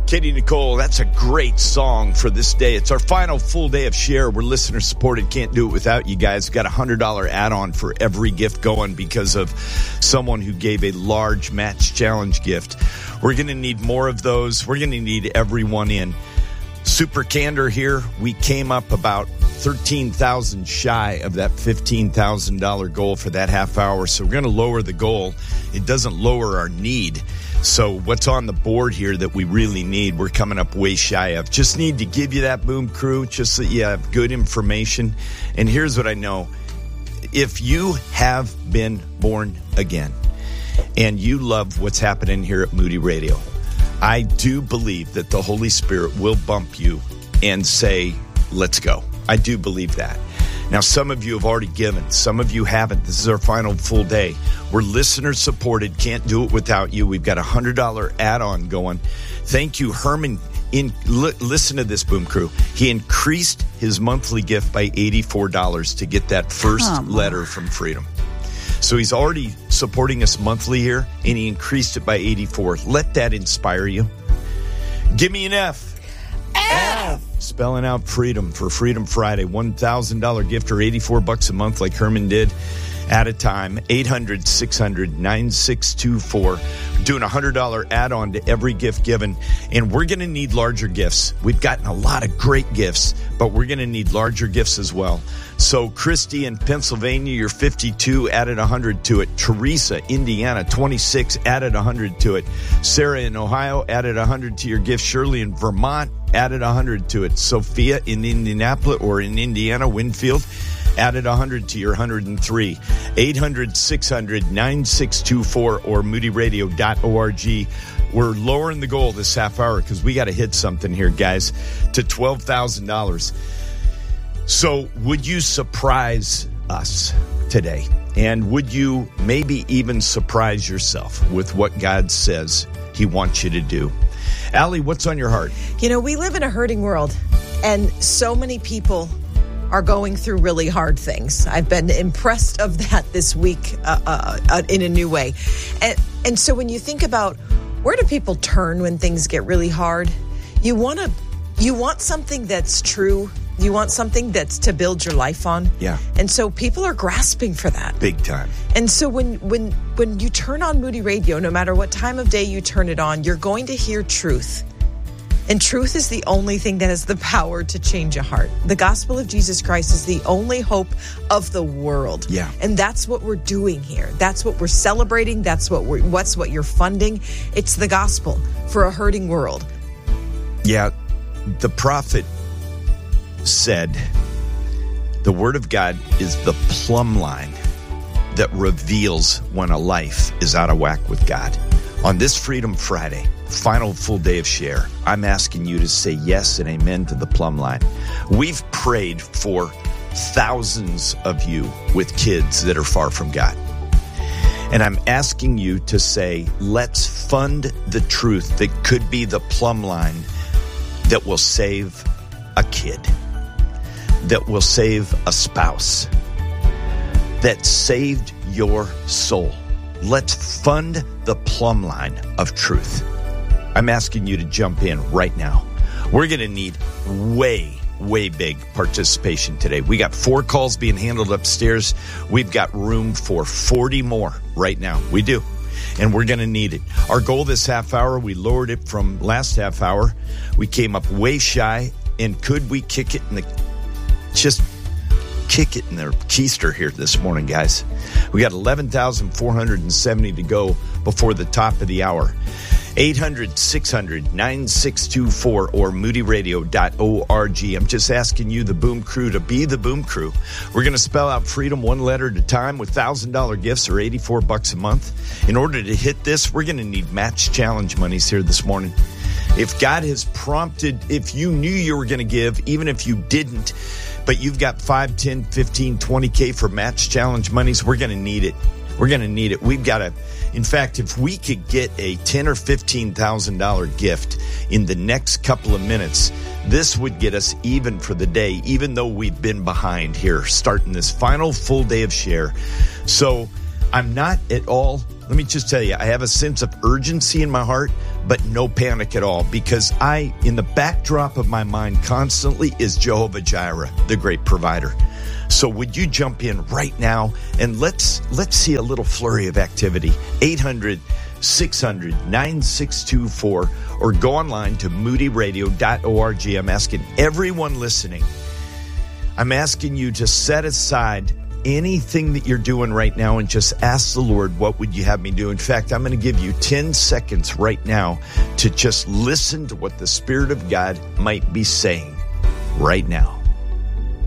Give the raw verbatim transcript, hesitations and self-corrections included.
Katie Nicole, that's a great song for this day. It's our final full day of Share. We're listener supported. Can't do it without you guys. Got a one hundred dollars add-on for every gift going because of someone who gave a large match challenge gift. We're going to need more of those. We're going to need everyone in. Super candor here. We came up about thirteen thousand shy of that fifteen thousand dollars goal for that half hour. So we're going to lower the goal. It doesn't lower our need. So what's on the board here that we really need, we're coming up way shy of. Just need to give you that Boom Crew, just so you have good information. And here's what I know. If you have been born again and you love what's happening here at Moody Radio, I do believe that the Holy Spirit will bump you and say, let's go. I do believe that. Now, some of you have already given. Some of you haven't. This is our final full day. We're listener supported. Can't do it without you. We've got a one hundred dollars add-on going. Thank you, Herman. In, li- listen to this, Boom Crew. He increased his monthly gift by eighty-four dollars to get that first Come letter on. from Freedom. So he's already supporting us monthly here, and he increased it by eighty-four. Let that inspire you. Give me an F. F. Spelling out freedom for Freedom Friday. one thousand dollars gift or eighty-four bucks a month like Herman did at a time. eight hundred, six hundred, nine six two four. Doing a one hundred dollars add-on to every gift given. And we're going to need larger gifts. We've gotten a lot of great gifts, but we're going to need larger gifts as well. So Christy in Pennsylvania, you're fifty-two, added one hundred to it. Teresa, Indiana, twenty-six, added one hundred to it. Sarah in Ohio, added one hundred to your gift. Shirley in Vermont, added one hundred to it. Sophia in Indianapolis or in Indiana, Winfield, added one hundred to your one hundred three. eight hundred, six hundred, nine six two four or moody radio dot org. We're lowering the goal this half hour because we got to hit something here, guys, to twelve thousand dollars. So would you surprise us today? And would you maybe even surprise yourself with what God says he wants you to do? Allie, what's on your heart? You know, we live in a hurting world, and so many people are going through really hard things. I've been impressed of that this week uh, uh, uh, in a new way. And, and so when you think about where do people turn when things get really hard, you want to, you want something that's true. You want something that's to build your life on. Yeah. And so people are grasping for that. Big time. And so when when when you turn on Moody Radio, no matter what time of day you turn it on, you're going to hear truth. And truth is the only thing that has the power to change a heart. The gospel of Jesus Christ is the only hope of the world. Yeah. And that's what we're doing here. That's what we're celebrating. That's what we're, what's what you're funding. It's the gospel for a hurting world. Yeah. The prophet said the word of God is the plumb line that reveals when a life is out of whack with God. On this Freedom Friday, final full day of Share, I'm asking you to say yes and amen to the plumb line. We've prayed for thousands of you with kids that are far from God. And I'm asking you to say, let's fund the truth that could be the plumb line that will save a kid, that will save a spouse, that saved your soul. Let's fund the plumb line of truth. I'm asking you to jump in right now. We're going to need way, way big participation today. We got four calls being handled upstairs. We've got room for forty more right now. We do. And we're going to need it. Our goal this half hour, we lowered it from last half hour. We came up way shy. And could we kick it in the, just kick it in the keister here this morning, guys? We got eleven thousand four hundred seventy to go before the top of the hour. eight hundred, six hundred, nine six two four or moody radio dot org. I'm just asking you, the Boom Crew, to be the Boom Crew. We're going to spell out freedom one letter at a time with one thousand dollars gifts or eighty-four bucks a month. In order to hit this, we're going to need match challenge monies here this morning. If God has prompted, if you knew you were going to give, even if you didn't, but you've got five, ten, fifteen, twenty K for match challenge monies, we're going to need it. We're going to need it. We've got to, in fact, if we could get a ten thousand dollars or fifteen thousand dollars gift in the next couple of minutes, this would get us even for the day, even though we've been behind here starting this final full day of Share. So I'm not at all let me just tell you, I have a sense of urgency in my heart, but no panic at all, because I, in the backdrop of my mind constantly is Jehovah Jireh, the great provider. So would you jump in right now and let's let's see a little flurry of activity. eight hundred, six hundred, nine six two four or go online to moody radio dot org. I'm asking everyone listening, I'm asking you to set aside anything that you're doing right now and just ask the Lord, what would you have me do? In fact, I'm going to give you ten seconds right now to just listen to what the Spirit of God might be saying right now.